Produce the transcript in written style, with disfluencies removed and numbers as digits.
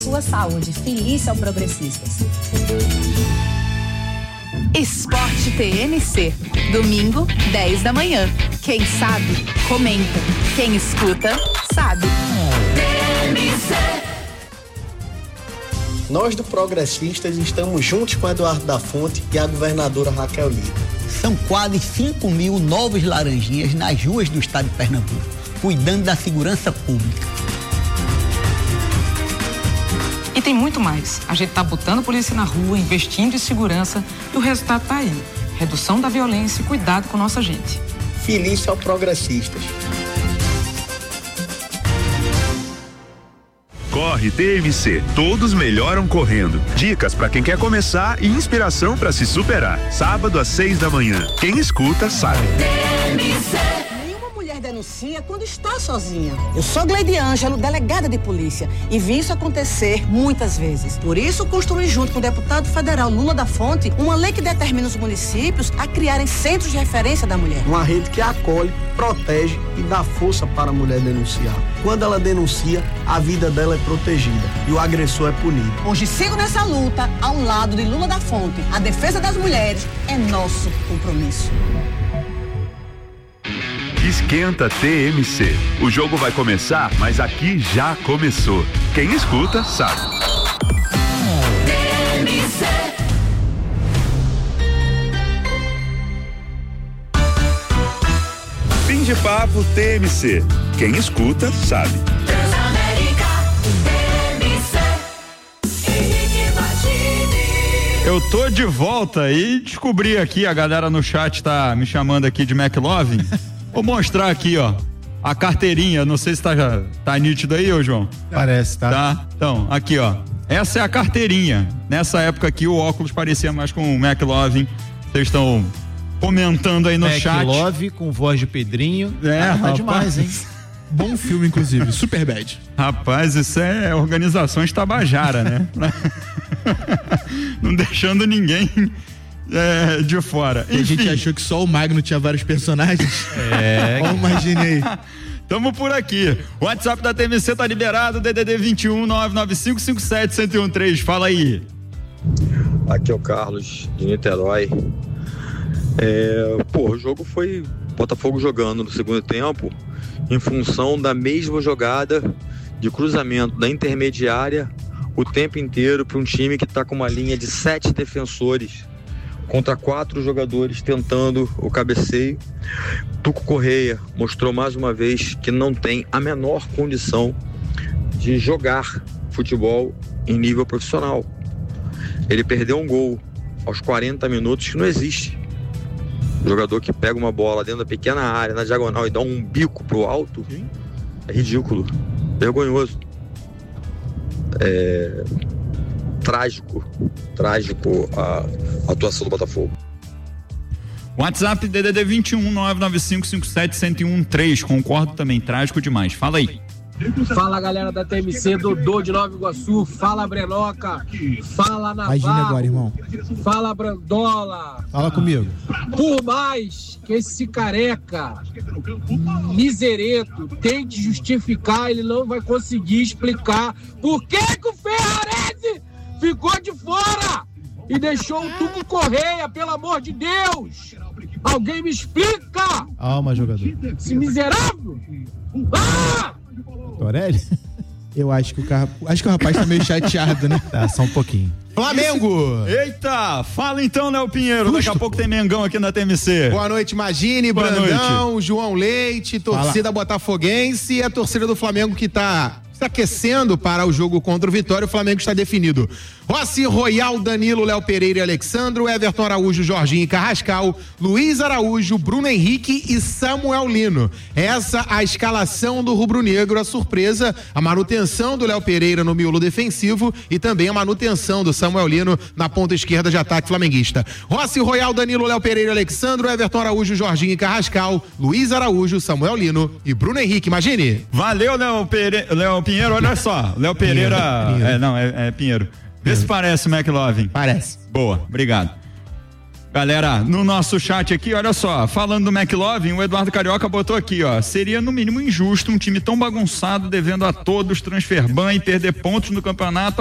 Sua saúde. Feliz ao Progressistas. Esporte TMC. Domingo, 10 da manhã. Quem sabe, comenta. Quem escuta, sabe. TMC. Nós do Progressistas estamos juntos com Eduardo da Fonte e a governadora Raquel Lira. São quase 5.000 novos laranjinhas nas ruas do estado de Pernambuco, cuidando da segurança pública. E tem muito mais. A gente tá botando polícia na rua, investindo em segurança e o resultado tá aí. Redução da violência e cuidado com nossa gente. Feliz ao Progressistas. Corre TMC, todos melhoram correndo. Dicas para quem quer começar e inspiração para se superar. Sábado às 6 da manhã. Quem escuta sabe. Nenhuma mulher denuncia quando está sozinha. Eu sou Gleide Ângelo, delegada de polícia, e vi isso acontecer muitas vezes. Por isso, construí junto com o deputado federal Lula da Fonte uma lei que determina os municípios a criarem centros de referência da mulher. Uma rede que acolhe, protege e dá força para a mulher denunciar. Quando ela denuncia, a vida dela é protegida e o agressor é punido. Hoje sigo nessa luta ao lado de Lula da Fonte. A defesa das mulheres é nosso compromisso. Esquenta TMC. O jogo vai começar, mas aqui já começou. Quem escuta sabe. TMC. Fim de papo TMC. Quem escuta sabe. Eu tô de volta e descobri aqui, a galera no chat tá me chamando aqui de McLovin. Vou mostrar aqui, ó, a carteirinha, não sei se tá nítido aí, ô João. Parece, tá? Tá, então, aqui, ó, essa é a carteirinha. Nessa época aqui o óculos parecia mais com o McLovin. Vocês estão comentando aí no chat. McLovin com voz de Pedrinho. Tá demais, hein? Bom filme, inclusive, super bad. Rapaz, isso é organizações Tabajara, né? Não deixando ninguém de fora. E a gente achou que só o Magno tinha vários personagens. Imaginei. Tamo por aqui. O WhatsApp da TMC tá liberado, DDD 21 99557 1013. Fala aí. Aqui é o Carlos de Niterói. O jogo foi Botafogo jogando no segundo tempo em função da mesma jogada de cruzamento da intermediária o tempo inteiro para um time que está com uma linha de 7 defensores contra 4 jogadores tentando o cabeceio. Tuco Correia mostrou mais uma vez que não tem a menor condição de jogar futebol em nível profissional. Ele perdeu um gol aos 40 minutos que não existe. O jogador que pega uma bola dentro da pequena área, na diagonal, e dá um bico pro alto, é ridículo, vergonhoso. Trágico a atuação do Botafogo. WhatsApp DDD 21 99557 1013. Concordo também, trágico demais. Fala aí. Fala, galera da TMC, Dodô de Nova Iguaçu. Fala, Brenoca. Fala, Navarro. Imagina agora, irmão. Fala, Brandola. Fala comigo. Por mais que esse careca misereto tente justificar, ele não vai conseguir explicar por que o Ferrarese ficou de fora e deixou o Tuco Correia, pelo amor de Deus. Alguém me explica. Alma, jogador. Esse miserável. Torelli? Eu acho que o rapaz tá meio chateado, né? Tá, só um pouquinho. Flamengo! Eita! Fala então, Léo Pinheiro. Daqui a pouco tem Mengão aqui na TMC. Boa noite, Magine, Brandão, João Leite, torcida botafoguense e a torcida do Flamengo que tá se aquecendo para o jogo contra o Vitória. O Flamengo está definido. Rossi, Royal, Danilo, Léo Pereira e Alexandro, Everton Araújo, Jorginho e Carrascal, Luiz Araújo, Bruno Henrique e Samuel Lino. Essa a escalação do rubro-negro, a surpresa, a manutenção do Léo Pereira no miolo defensivo e também a manutenção do Samuel Lino na ponta esquerda de ataque flamenguista. Rossi, Royal, Danilo, Léo Pereira e Alexandro, Everton Araújo, Jorginho e Carrascal, Luiz Araújo, Samuel Lino e Bruno Henrique. Imagine. Valeu, Léo Pinheiro, olha só. Léo Pereira. Pinheiro. Vê se parece o McLovin. Parece. Boa, obrigado. Galera, no nosso chat aqui, olha só, falando do McLovin, o Eduardo Carioca botou aqui, ó, seria no mínimo injusto um time tão bagunçado devendo a todos transfer ban e perder pontos no campeonato